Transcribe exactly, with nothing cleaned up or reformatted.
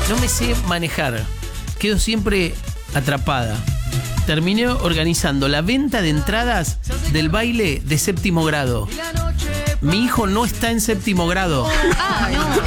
No me sé manejar. Quedo siempre atrapada. Terminé organizando la venta de entradas del baile de séptimo grado. Mi hijo no está en séptimo grado. Ah, no.